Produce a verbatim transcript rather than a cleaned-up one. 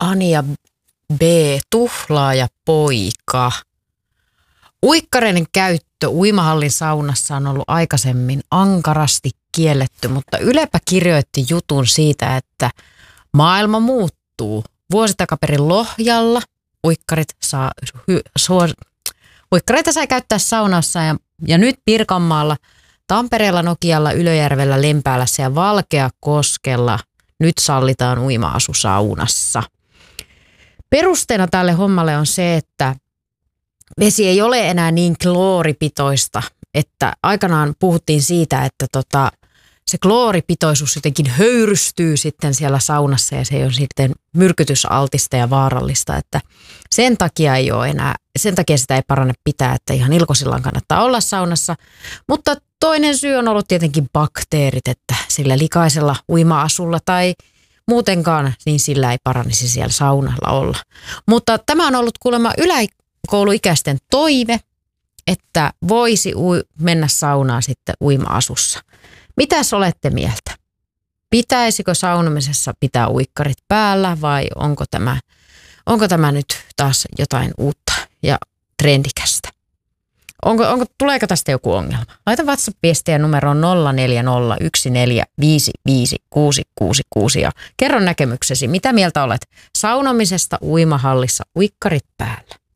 Anja B. Tuhlaaja poika. Uikkareiden käyttö uimahallin saunassa on ollut aikaisemmin ankarasti kielletty, mutta Ylepä kirjoitti jutun siitä, että maailma muuttuu. Vuosi takaperin Lohjalla uikkarit saa, hy, suo, uikkareita sai käyttää saunassa ja, ja nyt Pirkanmaalla, Tampereella, Nokialla, Ylöjärvellä, Lempäälässä ja Valkeakoskella nyt sallitaan uima-asu saunassa. Perusteena tälle hommalle on se, että vesi ei ole enää niin klooripitoista, että aikanaan puhuttiin siitä, että tota, se klooripitoisuus jotenkin höyrystyy sitten siellä saunassa ja se on sitten myrkytysaltista ja vaarallista, että sen takia ei ole enää, sen takia sitä ei parane pitää, että ihan ilkosillaan kannattaa olla saunassa, mutta toinen syy on ollut tietenkin bakteerit, että sillä likaisella uima-asulla tai muutenkaan, niin sillä ei paranisi siellä saunalla olla. Mutta tämä on ollut kuulemma yläkouluikäisten toive, että voisi ui- mennä saunaan sitten uima-asussa. Mitäs olette mieltä? Pitäisikö saunomisessa pitää uikkarit päällä vai onko tämä, onko tämä nyt taas jotain uutta ja trendikästä? Onko, onko, tuleeko tästä joku ongelma? Laita WhatsApp-viestiä numeroon nolla neljä nolla yksi neljä viisi viisi kuusi kuusi kuusi ja kerro näkemyksesi. Mitä mieltä olet saunomisesta uimahallissa uikkarit päällä?